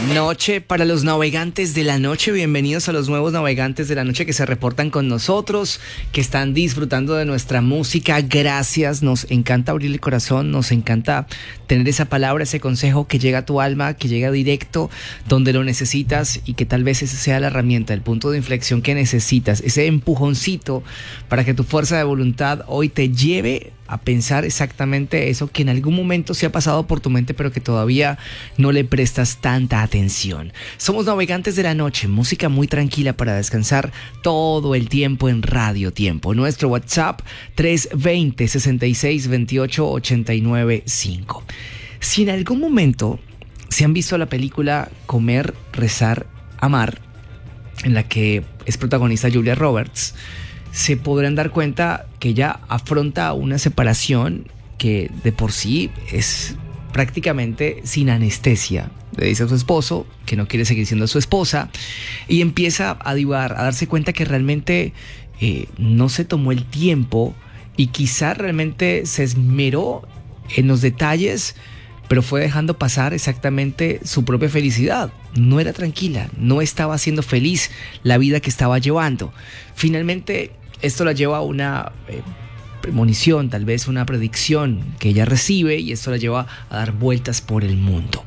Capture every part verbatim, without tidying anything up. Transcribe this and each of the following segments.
Noche para los navegantes de la noche. Bienvenidos a los nuevos navegantes de la noche que se reportan con nosotros, que están disfrutando de nuestra música. Gracias, nos encanta abrir el corazón, nos encanta tener esa palabra, ese consejo que llega a tu alma, que llega directo donde lo necesitas y que tal vez esa sea la herramienta, el punto de inflexión que necesitas, ese empujoncito para que tu fuerza de voluntad hoy te lleve a pensar exactamente eso que en algún momento se ha pasado por tu mente, pero que todavía no le prestas tanta atención. Somos navegantes de la noche, música muy tranquila para descansar todo el tiempo en Radio Tiempo. Nuestro WhatsApp tres veinte, sesenta y seis, veintiocho, ochenta y nueve, cinco. Si en algún momento se han visto la película Comer, Rezar, Amar, en la que es protagonista Julia Roberts, se podrán dar cuenta que ella afronta una separación que de por sí es prácticamente sin anestesia. Le dice a su esposo que no quiere seguir siendo su esposa y empieza a divagar, a darse cuenta que realmente eh, no se tomó el tiempo y quizá realmente se esmeró en los detalles, pero fue dejando pasar exactamente su propia felicidad. No era tranquila, no estaba siendo feliz la vida que estaba llevando. Finalmente, esto la lleva a una eh, premonición, tal vez una predicción que ella recibe, y esto la lleva a dar vueltas por el mundo,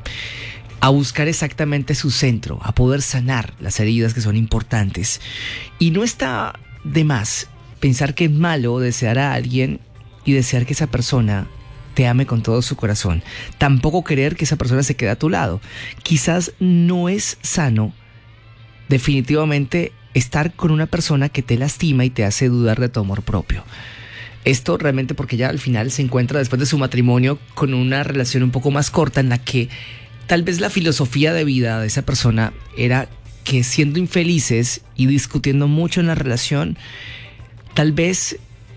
a buscar exactamente su centro, a poder sanar las heridas que son importantes. Y no está de más pensar que es malo desear a alguien y desear que esa persona te ame con todo su corazón. Tampoco querer que esa persona se quede a tu lado. Quizás no es sano, definitivamente, estar con una persona que te lastima y te hace dudar de tu amor propio. Esto realmente porque ella al final se encuentra después de su matrimonio con una relación un poco más corta en la que tal vez la filosofía de vida de esa persona era que siendo infelices y discutiendo mucho en la relación, tal vez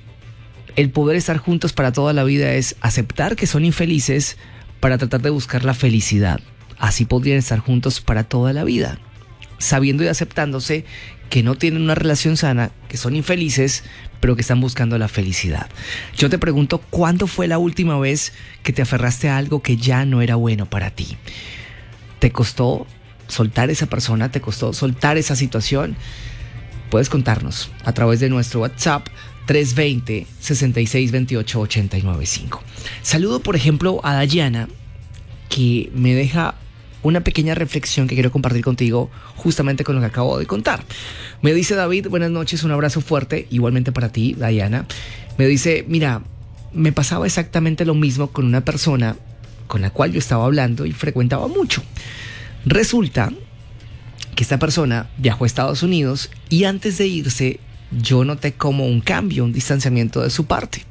el poder estar juntos para toda la vida es aceptar que son infelices para tratar de buscar la felicidad. Así podrían estar juntos para toda la vida, sabiendo y aceptándose que no tienen una relación sana, que son infelices, pero que están buscando la felicidad. Yo te pregunto, ¿cuándo fue la última vez que te aferraste a algo que ya no era bueno para ti? ¿Te costó soltar esa persona? ¿Te costó soltar esa situación? Puedes contarnos a través de nuestro WhatsApp tres veinte, sesenta y seis, veintiocho, ochenta y nueve, cinco. Saludo, por ejemplo, a Dayana, que me deja una pequeña reflexión que quiero compartir contigo justamente con lo que acabo de contar. Me dice: David, buenas noches, un abrazo fuerte, igualmente para ti, Dayana. Me dice: mira, me pasaba exactamente lo mismo con una persona con la cual yo estaba hablando y frecuentaba mucho. Resulta que esta persona viajó a Estados Unidos y antes de irse yo noté como un cambio, un distanciamiento de su parte.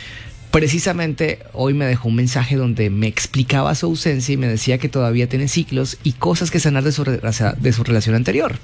Precisamente hoy me dejó un mensaje donde me explicaba su ausencia y me decía que todavía tiene ciclos y cosas que sanar de su, de su relación anterior.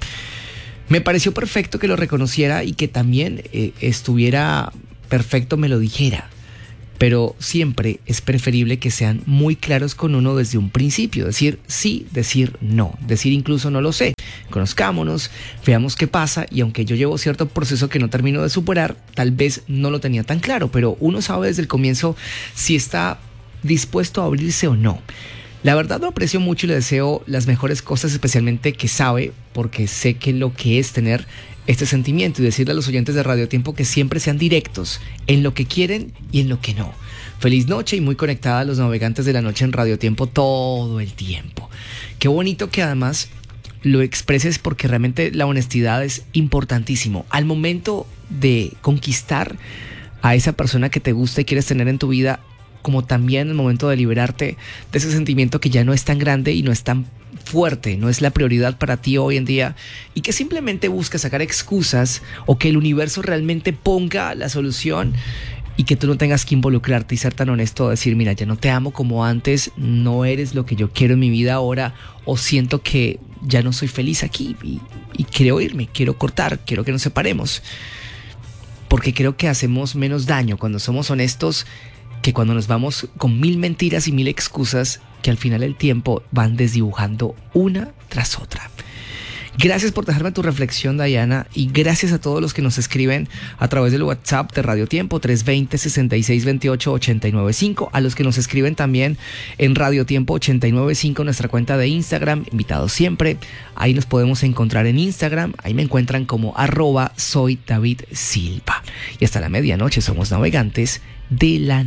Me pareció perfecto que lo reconociera y que también eh, estuviera perfecto me lo dijera. Pero siempre es preferible que sean muy claros con uno desde un principio. Decir sí, decir no. Decir incluso no lo sé. Conozcámonos, veamos qué pasa. Y aunque yo llevo cierto proceso que no termino de superar, tal vez no lo tenía tan claro. Pero uno sabe desde el comienzo si está dispuesto a abrirse o no. La verdad lo aprecio mucho y le deseo las mejores cosas, especialmente que sabe, porque sé que lo que es tener este sentimiento, y decirle a los oyentes de Radio Tiempo que siempre sean directos en lo que quieren y en lo que no. Feliz noche y muy conectada a los navegantes de la noche en Radio Tiempo todo el tiempo. Qué bonito que además lo expreses, porque realmente la honestidad es importantísimo. Al momento de conquistar a esa persona que te gusta y quieres tener en tu vida, como también el momento de liberarte de ese sentimiento que ya no es tan grande y no es tan fuerte, no es la prioridad para ti hoy en día, y que simplemente busca sacar excusas o que el universo realmente ponga la solución y que tú no tengas que involucrarte y ser tan honesto a decir: mira, ya no te amo como antes, no eres lo que yo quiero en mi vida ahora, o siento que ya no soy feliz aquí y, y quiero irme, quiero cortar, quiero que nos separemos. Porque creo que hacemos menos daño cuando somos honestos que cuando nos vamos con mil mentiras y mil excusas que al final del tiempo van desdibujando una tras otra. Gracias por dejarme tu reflexión, Dayana, y gracias a todos los que nos escriben a través del WhatsApp de Radio Tiempo tres dos cero, seis seis dos ocho, ocho nueve cinco, a los que nos escriben también en Radio Tiempo ochenta y nueve punto cinco, nuestra cuenta de Instagram, invitados siempre. Ahí nos podemos encontrar en Instagram, ahí me encuentran como arroba soy David Silva. Y hasta la medianoche somos navegantes de la